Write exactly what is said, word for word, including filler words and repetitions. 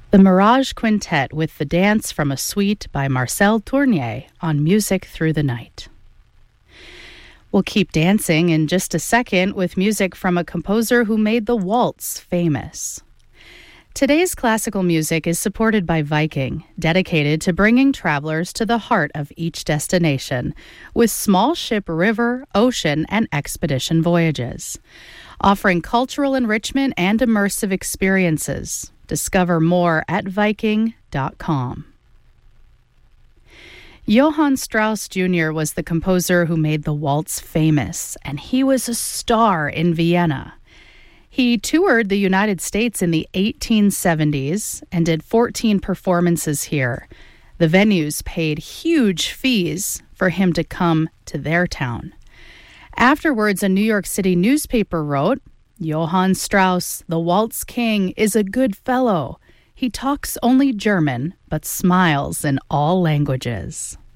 The Mirage Quintet with the dance from a suite by Marcel Tournier on Music Through the Night. We'll keep dancing in just a second with music from a composer who made the waltz famous. Today's classical music is supported by Viking, dedicated to bringing travelers to the heart of each destination, with small ship river, ocean, and expedition voyages. Offering cultural enrichment and immersive experiences. Discover more at Viking dot com. Johann Strauss Junior was the composer who made the waltz famous, and he was a star in Vienna. He toured the United States in the eighteen seventies and did fourteen performances here. The venues paid huge fees for him to come to their town. Afterwards, a New York City newspaper wrote, Johann Strauss, the waltz king, is a good fellow. He talks only German, but smiles in all languages.